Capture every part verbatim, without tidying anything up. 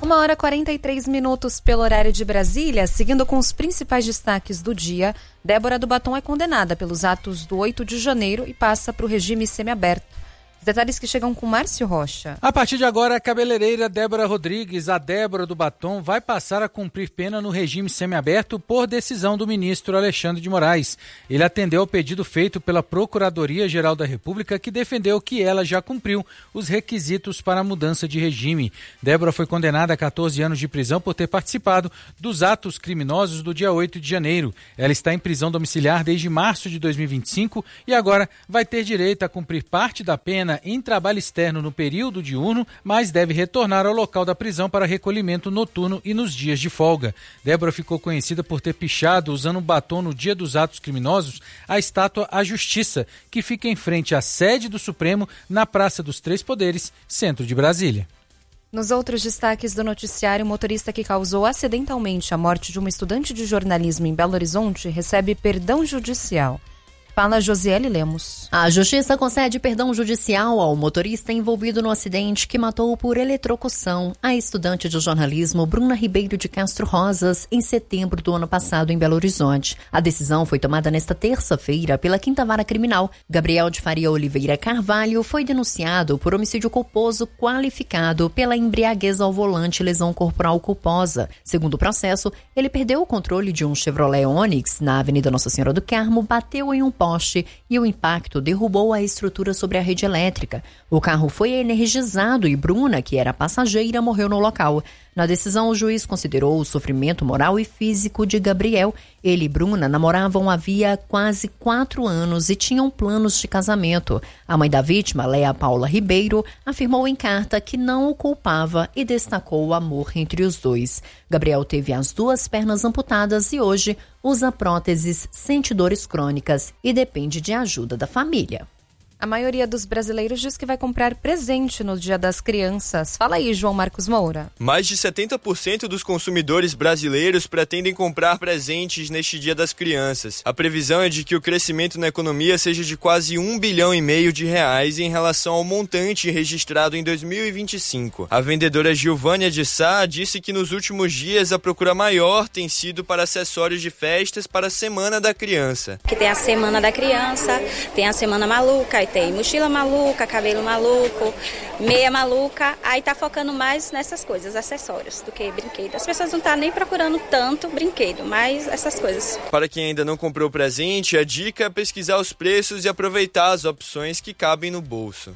Uma hora e quarenta e três minutos pelo horário de Brasília. Seguindo com os principais destaques do dia, Débora do Batom é condenada pelos atos do oito de janeiro e passa para o regime semiaberto. Os detalhes que chegam com Márcio Rocha. A partir de agora, a cabeleireira Débora Rodrigues, a Débora do Batom, vai passar a cumprir pena no regime semiaberto por decisão do ministro Alexandre de Moraes. Ele atendeu ao pedido feito pela Procuradoria-Geral da República, que defendeu que ela já cumpriu os requisitos para a mudança de regime. Débora foi condenada a quatorze anos de prisão por ter participado dos atos criminosos do dia oito de janeiro. Ela está em prisão domiciliar desde março de dois mil e vinte e cinco e agora vai ter direito a cumprir parte da pena em trabalho externo no período diurno, mas deve retornar ao local da prisão para recolhimento noturno e nos dias de folga. Débora ficou conhecida por ter pichado, usando um batom no dia dos atos criminosos, a estátua à Justiça, que fica em frente à sede do Supremo, na Praça dos Três Poderes, centro de Brasília. Nos outros destaques do noticiário, o motorista que causou acidentalmente a morte de uma estudante de jornalismo em Belo Horizonte recebe perdão judicial. Fala Josiele Lemos. A Justiça concede perdão judicial ao motorista envolvido no acidente que matou por eletrocução a estudante de jornalismo Bruna Ribeiro de Castro Rosas em setembro do ano passado em Belo Horizonte. A decisão foi tomada nesta terça-feira pela Quinta Vara Criminal. Gabriel de Faria Oliveira Carvalho foi denunciado por homicídio culposo qualificado pela embriaguez ao volante e lesão corporal culposa. Segundo o processo, ele perdeu o controle de um Chevrolet Onix na Avenida Nossa Senhora do Carmo, bateu em um poste e o impacto derrubou a estrutura sobre a rede elétrica. O carro foi energizado e Bruna, que era passageira, morreu no local. Na decisão, o juiz considerou o sofrimento moral e físico de Gabriel. Ele e Bruna namoravam havia quase quatro anos e tinham planos de casamento. A mãe da vítima, Léa Paula Ribeiro, afirmou em carta que não o culpava e destacou o amor entre os dois. Gabriel teve as duas pernas amputadas e hoje usa próteses, sente dores crônicas e depende de ajuda da família. A maioria dos brasileiros diz que vai comprar presente no Dia das Crianças. Fala aí, João Marcos Moura. Mais de setenta por cento dos consumidores brasileiros pretendem comprar presentes neste Dia das Crianças. A previsão é de que o crescimento na economia seja de quase um bilhão e meio de reais em relação ao montante registrado em dois mil e vinte e cinco. A vendedora Gilvânia de Sá disse que nos últimos dias a procura maior tem sido para acessórios de festas para a Semana da Criança. Que tem a Semana da Criança, tem a Semana Maluca, tem mochila maluca, cabelo maluco, meia maluca, aí tá focando mais nessas coisas, acessórios, do que brinquedo. As pessoas não estão nem procurando tanto brinquedo, mas essas coisas. Para quem ainda não comprou presente, a dica é pesquisar os preços e aproveitar as opções que cabem no bolso.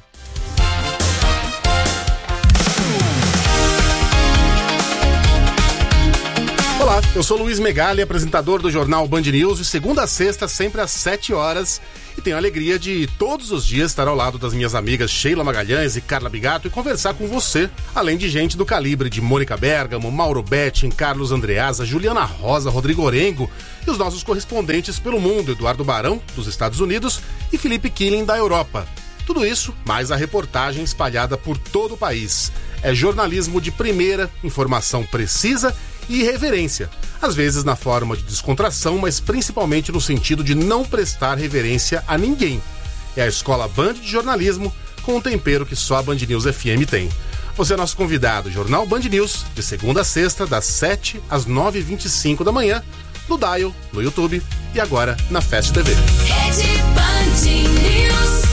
Olá, eu sou Luiz Megali, apresentador do jornal Band News, e segunda a sexta, sempre às sete horas. E tenho a alegria de todos os dias estar ao lado das minhas amigas Sheila Magalhães e Carla Bigato e conversar com você, além de gente do calibre de Mônica Bergamo, Mauro Betting, Carlos Andreasa, Juliana Rosa, Rodrigo Orengo e os nossos correspondentes pelo mundo, Eduardo Barão, dos Estados Unidos, e Felipe Killing, da Europa. Tudo isso, mais a reportagem espalhada por todo o país. É jornalismo de primeira, informação precisa e irreverência. Às vezes na forma de descontração, mas principalmente no sentido de não prestar reverência a ninguém. É a Escola Band de Jornalismo, com um tempero que só a Band News F M tem. Você é nosso convidado, Jornal Band News, de segunda a sexta, das sete às nove e vinte e cinco da manhã, no Dial, no YouTube e agora na Fast T V. Rede Band News.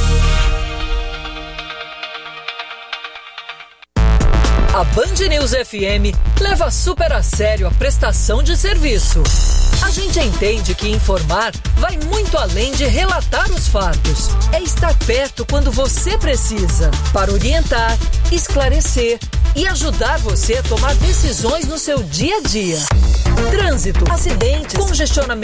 A Band News F M leva super a sério a prestação de serviço. A gente entende que informar vai muito além de relatar os fatos. É estar perto quando você precisa, para orientar, esclarecer e ajudar você a tomar decisões no seu dia a dia. Trânsito, acidentes, congestionamento.